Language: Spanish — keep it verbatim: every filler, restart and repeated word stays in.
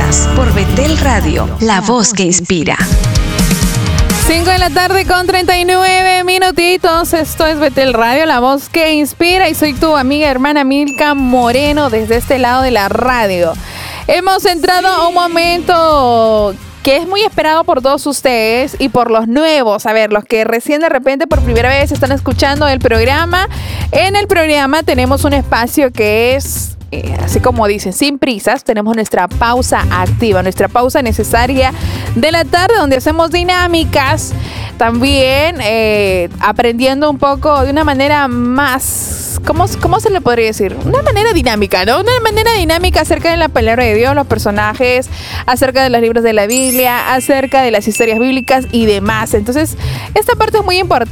Dinámicas por Betel Radio, la voz que inspira. cinco de la tarde con treinta y nueve minutitos. Esto es Betel Radio, la voz que inspira. Y soy tu amiga hermana Milka Moreno desde este lado de la radio. Hemos entrado a un momento que es muy esperado por todos ustedes y por los nuevos, a ver, los que recién de repente por primera vez están escuchando el programa. En el programa tenemos un espacio que es, eh, así como dicen, sin prisas. Tenemos nuestra pausa activa, nuestra pausa necesaria de la tarde, donde hacemos dinámicas, también eh, aprendiendo un poco de una manera más, ¿cómo, ¿cómo se le podría decir? Una manera dinámica, ¿no? Una manera dinámica acerca de la palabra de Dios, los personajes, acerca de los libros de la Biblia, acerca de las historias bíblicas y demás. Entonces, esta parte es muy importante.